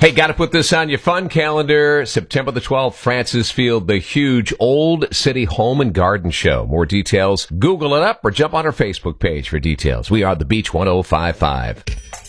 Hey, got to put this on your fun calendar. September the 12th, Francis Field, the huge Old City Home and Garden Show. More details, Google it up or jump on our Facebook page for details. We are the Beach 105.5.